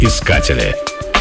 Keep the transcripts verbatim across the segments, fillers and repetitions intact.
искатели.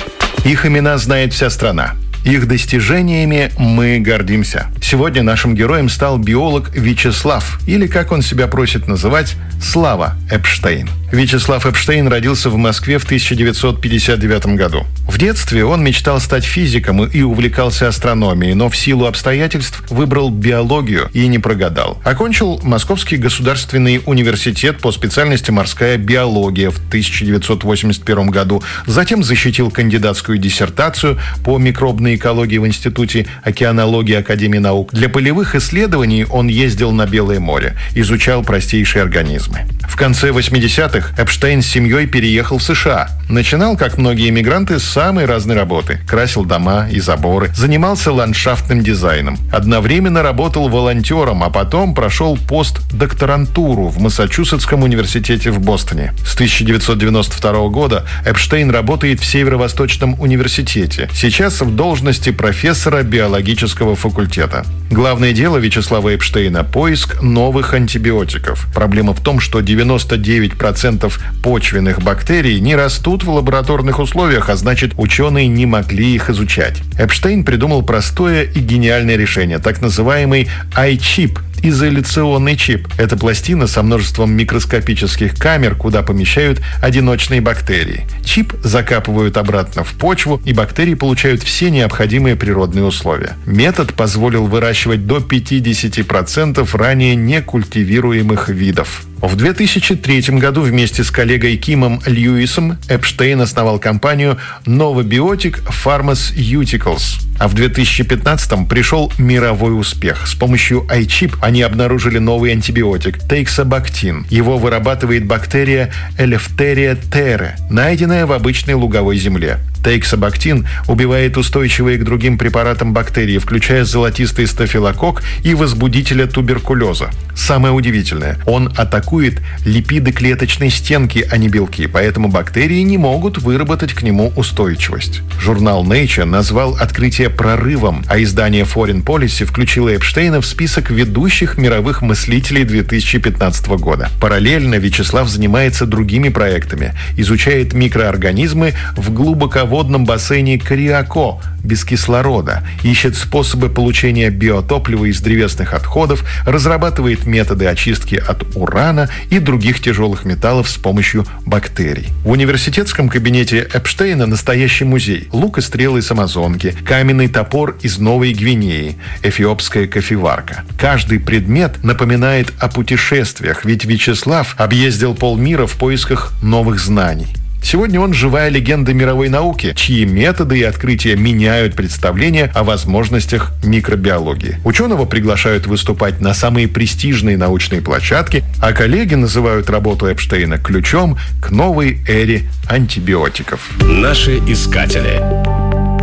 Их имена знает вся страна. Их достижениями мы гордимся. Сегодня нашим героем стал биолог Вячеслав, или, как он себя просит называть, Слава Эпштейн. Вячеслав Эпштейн родился в Москве в тысяча девятьсот пятьдесят девятом году. В детстве он мечтал стать физиком и увлекался астрономией, но в силу обстоятельств выбрал биологию и не прогадал. Окончил Московский государственный университет по специальности морская биология в тысяча девятьсот восемьдесят первом году. Затем защитил кандидатскую диссертацию по микробной экологии в Институте океанологии Академии наук. Для полевых исследований он ездил на Белое море, изучал простейшие организмы. В конце восьмидесятых Эпштейн с семьей переехал в США. Начинал, как многие иммигранты, с самой разной работы. Красил дома и заборы, занимался ландшафтным дизайном. Одновременно работал волонтером, а потом прошел постдокторантуру в Массачусетском университете в Бостоне. С тысяча девятьсот девяносто второго года Эпштейн работает в Северо-Восточном университете. Сейчас в должности профессора биологического факультета. Главное дело Вячеслава Эпштейна – поиск новых антибиотиков. Проблема в том, что девяносто девять процентов почвенных бактерий не растут в лабораторных условиях, а значит, ученые не могли их изучать. Эпштейн придумал простое и гениальное решение – так называемый ай-чип – изоляционный чип. Это пластина со множеством микроскопических камер, куда помещают одиночные бактерии. Чип закапывают обратно в почву, и бактерии получают все необходимые природные условия. Метод позволил выращивать до пятьдесят процентов ранее некультивируемых видов. В две тысячи третьем году вместе с коллегой Кимом Льюисом Эпштейн основал компанию Novabiotic Pharmaceuticals. А в две тысячи пятнадцатом пришел мировой успех. С помощью ай-чип они обнаружили новый антибиотик – тейксобактин. Его вырабатывает бактерия Eleftheria terrae, найденная в обычной луговой земле. Тейксобактин убивает устойчивые к другим препаратам бактерии, включая золотистый стафилококк и возбудителя туберкулеза. Самое удивительное – он атакует липиды клеточной стенки, а не белки, поэтому бактерии не могут выработать к нему устойчивость. Журнал Nature назвал открытие прорывом, а издание Foreign Policy включило Эпштейна в список ведущих мировых мыслителей две тысячи пятнадцатого года. Параллельно Вячеслав занимается другими проектами, изучает микроорганизмы в глубоководном бассейне Кариако без кислорода, ищет способы получения биотоплива из древесных отходов, разрабатывает методы очистки от урана и других тяжелых металлов с помощью бактерий. В университетском кабинете Эпштейна настоящий музей. Лук и стрелы с Амазонки, каменный топор из Новой Гвинеи, эфиопская кофеварка. Каждый предмет напоминает о путешествиях, ведь Вячеслав объездил полмира в поисках новых знаний. Сегодня он живая легенда мировой науки, чьи методы и открытия меняют представление о возможностях микробиологии. Ученого приглашают выступать на самые престижные научные площадки, а коллеги называют работу Эпштейна ключом к новой эре антибиотиков. Наши искатели.